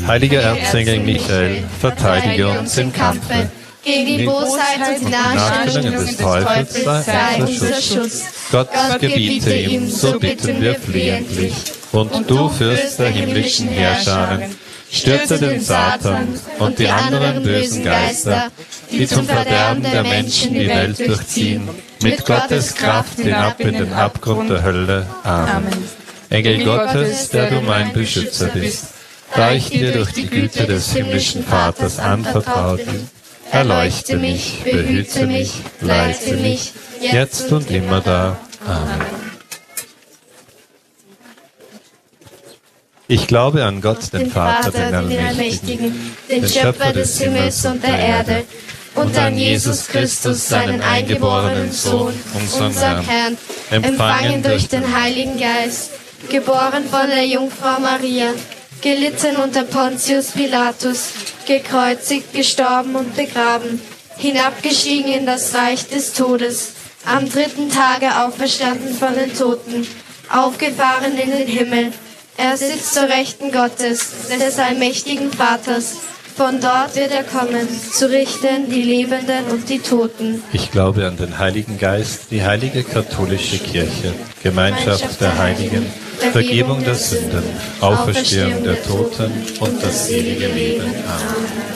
Heiliger Erzengel Michael, verteidige uns im Kampfe. Gegen die Bosheit und die Nachstellungen des Teufels sei unser Schutz. Gott gebiete ihm, so bitten wir flehentlich. Und du, Fürst der himmlischen Heerscharen, stürze den Satan und die anderen bösen Geister, die zum Verderben der Menschen die Welt durchziehen, mit Gottes Kraft hinab in den Abgrund der Hölle. Amen. Engel Gottes, der du mein Beschützer bist, da ich dir durch die Güte des himmlischen Vaters anvertraut bin, erleuchte mich, behüte mich, leite mich, jetzt und immer da. Amen. Ich glaube an Gott, den Vater, den Allmächtigen, den Schöpfer des Himmels und der Erde, und an Jesus Christus, seinen eingeborenen Sohn, unseren Herrn, empfangen durch den Heiligen Geist, geboren von der Jungfrau Maria, gelitten unter Pontius Pilatus, gekreuzigt, gestorben und begraben, hinabgestiegen in das Reich des Todes, am 3. Tage auferstanden von den Toten, aufgefahren in den Himmel. Er sitzt zur Rechten Gottes, des allmächtigen Vaters. Von dort wird er kommen, zu richten die Lebenden und die Toten. Ich glaube an den Heiligen Geist, die heilige katholische Kirche, Gemeinschaft der Heiligen, Vergebung der Sünden, Auferstehung der Toten und das ewige Leben. Amen.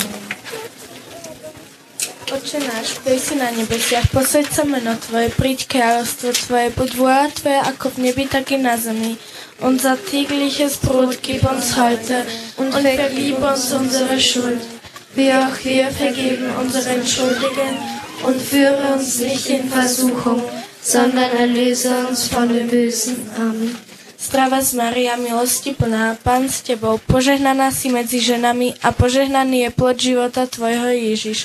Oče náš, ktorý si na nebesiach, posväť sa meno Tvoje, príď kráľovstvo Tvoje, buď vôľa Tvoja ako v nebi, tak i na zemi. Unser tägliches Brot gib uns heute und vergib uns unsere Schuld, wie auch wir vergeben unseren Schuldigen, und führe uns nicht in Versuchung, sondern erlöse uns von dem Bösen. Amen. Zdravá z Mária, milosti plná, Pán s Tebou, požehnaná si medzi ženami a požehnaný je plod života Tvojho Ježiš.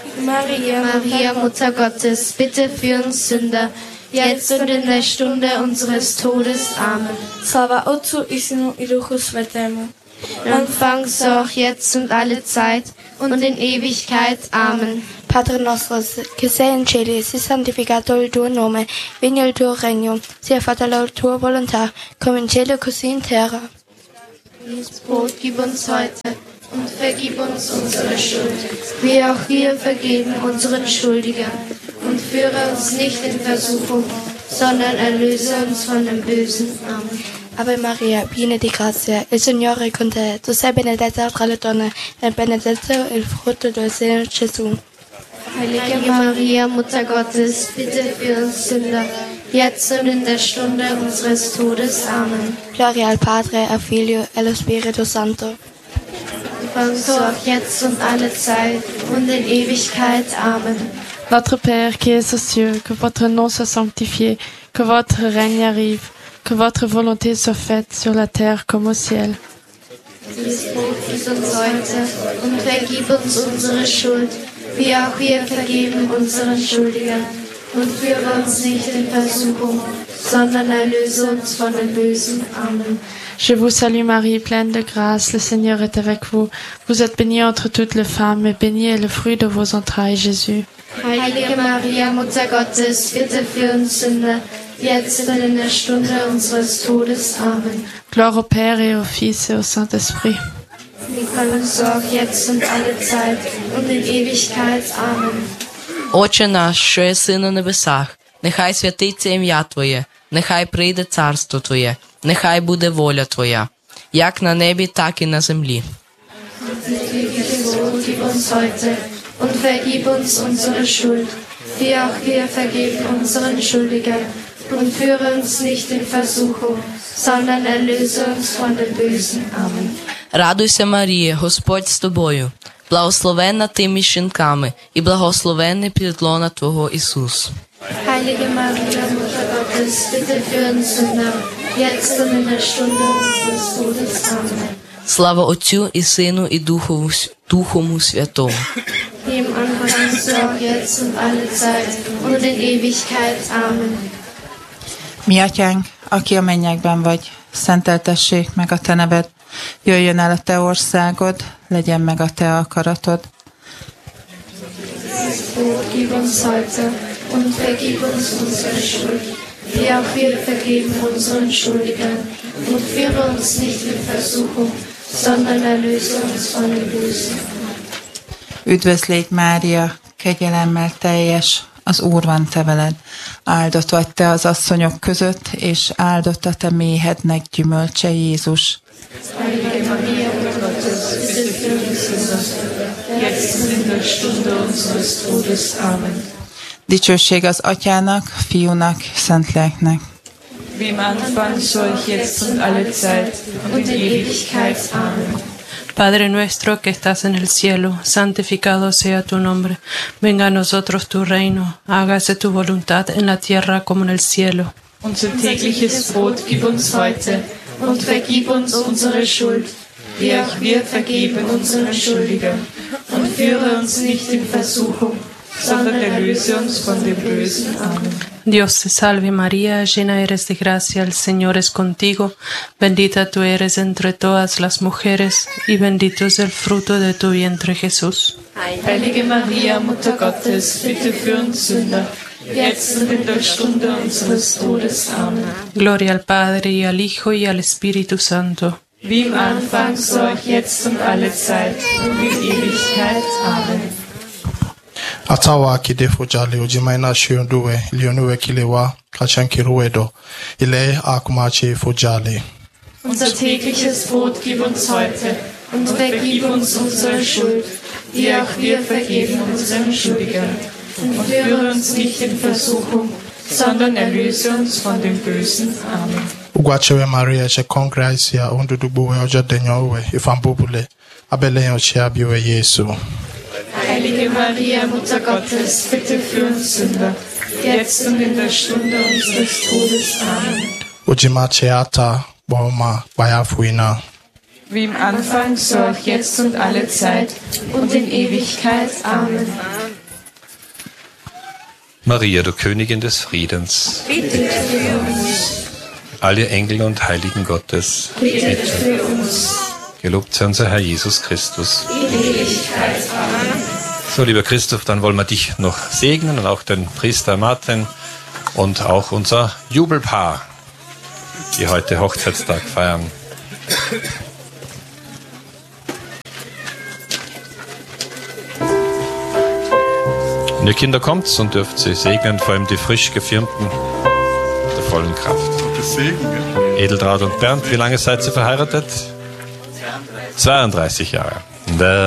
Maria, Mutter Gottes, bitte für uns Sünder, jetzt und in der Stunde unseres Todes. Amen. Slava Otcu i Synu i Duchu Svätému. Empfang so auch jetzt und alle Zeit und in Ewigkeit. Amen. Padre nostro, che sei in cieli, sia santificato il tuo nome, venga il tuo regno, sia fatta la tua volontà, come in cielo così in terra. Das Brot gib uns heute und vergib uns unsere Schuld, wie auch wir vergeben unseren Schuldigern. Und führe uns nicht in Versuchung, sondern erlöse uns von dem Bösen. Amen. Ave Maria, piena di grazia, il Signore è con te. Tu sei benedetta tra le donne, e benedetto il frutto del seno, Gesù. Heilige Maria, Mutter Gottes, bitte für uns Sünder, jetzt und in der Stunde unseres Todes. Amen. Gloria al Padre, al Figlio e allo Spirito Santo. So auch jetzt und alle Zeit und in Ewigkeit. Amen. Notre Père qui es aux cieux, que votre nom soit sanctifié, que votre règne arrive, que votre volonté soit faite sur la terre comme au ciel. Dieses Brot gib uns heute und vergib uns unsere Schuld, wie auch wir vergeben unseren Schuldigern. Und führe uns nicht in Versuchung, sondern erlöse uns von dem Bösen. Amen. Je vous salue Marie, pleine de grâce, le Seigneur est avec vous. Vous êtes bénie entre toutes les femmes, et béni est le fruit de vos entrailles, Jésus. Heilige Maria, Mutter Gottes, bitte für uns Sünder, jetzt und in der Stunde unseres Todes. Amen. Gloire au Père et au Fils et au Saint-Esprit. Wie so auch jetzt und alle Zeit und in Ewigkeit. Amen. Отче наш, що єси на небесах, нехай святиться ім'я Твоє, нехай прийде царство Твоє, нехай буде воля Твоя, як на небі, так і на землі. Gib uns heute und vergib uns unsere Schuld, wie auch wir vergeben unseren Schuldigern, und führe uns nicht in Versuchung, sondern erlöse uns von dem Bösen. Amen. Радуйся, Марія, Господь з тобою, благословенна ти між жінками, і благословенний плід лона Твого Ісус. Heilige Maria, Mutter Gottes, bitte für uns Sünder, jetzt und in der Stunde unseres Todes. Amen. Слава Отцю і Сину і Духому Святому. Wie im Anfang, so auch jetzt und alle Zeit und in Ewigkeit. Amen. Mi atyánk, aki a mennyekben vagy, szenteltessék meg a te neved, jöjjön el a te országod, legyen meg a te akaratod. Gib uns heute und vergib uns unsere Schuld, wie auch wir vergeben unseren Schuldigern, und führe uns nicht in Versuchung, sondern erlöse uns von dem Bösen. Üdvözl légy, Mária, kegyelemmel teljes, az Úr van te veled. Áldott vagy te az asszonyok között, és áldott a te méhednek gyümölcse, Jézus. Heilige Maria, Mutter Gottes, bitte für uns Sünder, jetzt und in der Stunde unseres Todes. Amen. Dicsőség az Atyának, Fiúnak, Szentléleknek. Wie im Anfang, so auch jetzt und alle Zeit und in Ewigkeit. Amen. Padre nuestro que estás en el cielo, santificado sea tu nombre. Venga a nosotros tu reino. Hágase tu voluntad en la tierra como en el cielo. Unser tägliches Brot gib uns heute und vergib uns unsere Schuld, wie auch wir vergeben unseren Schuldigern. Und führe uns nicht in Versuchung, sondern erlöse uns von dem Bösen. Amen. Dios te salve María, llena eres de gracia, el Señor es contigo. Bendita tú eres entre todas las mujeres, y bendito es el fruto de tu vientre Jesús. Heilige Maria, Mutter Gottes, bitte für uns Sünder, jetzt und in der Stunde unseres Todes. Amen. Gloria al Padre, y al Hijo, y al Espíritu Santo. Wie im Anfang, so auch jetzt und alle Zeit und in Ewigkeit. Amen. Atawa kidefo jale ujimaina shionduwe ilionuwe kilewa kachankiruedo ile akumache fojale. Unser tägliches Brot gib uns heute und vergib uns unsere Schuld, wie auch wir vergeben unseren Schuldigern. Und führe uns nicht in Versuchung, sondern erlöse uns von dem Bösen. Amen. Ugwachewe Maria che congracia undudubuwe ojadenyowe ifambubule abeleyo chiabiwe Yesu. Heilige Maria, Mutter Gottes, bitte für uns Sünder, jetzt und in der Stunde unseres Todes. Amen. Ujimache ata boma bayafuina. Wie im Anfang, so auch jetzt und alle Zeit und in Ewigkeit. Amen. Maria, du Königin des Friedens, Bittet für uns. alle Engel und Heiligen Gottes, Bittet für uns. gelobt sei unser Herr Jesus Christus. In Ewigkeit. Amen. So, lieber Christoph, dann wollen wir dich noch segnen und auch den Priester Martin und auch unser Jubelpaar, die heute Hochzeitstag feiern. Und ihr Kinder kommt und dürft sie segnen, vor allem die frisch gefirmten der vollen Kraft. Edeltraud und Bernd, wie lange seid ihr verheiratet? 32 Jahre.